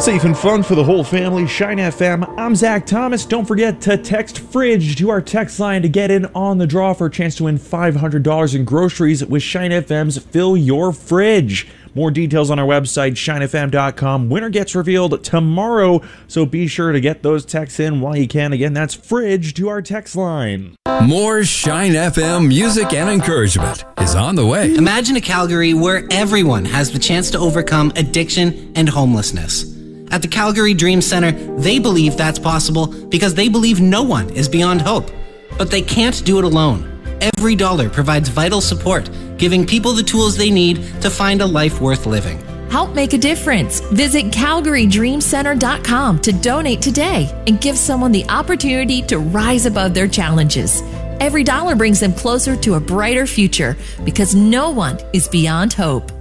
Safe and fun for the whole family. Shine FM. I'm Zach Thomas. Don't forget to text FRIDGE to our text line to get in on the draw for a chance to win $500 in groceries with Shine FM's Fill Your Fridge. More details on our website, shinefm.com. Winner gets revealed tomorrow, so be sure to get those texts in while you can. Again, that's FRIDGE to our text line. More Shine FM music and encouragement is on the way. Imagine a Calgary where everyone has the chance to overcome addiction and homelessness. At the Calgary Dream Center, they believe that's possible because they believe no one is beyond hope. But they can't do it alone. Every dollar provides vital support, giving people the tools they need to find a life worth living. Help make a difference. Visit CalgaryDreamCenter.com to donate today and give someone the opportunity to rise above their challenges. Every dollar brings them closer to a brighter future because no one is beyond hope.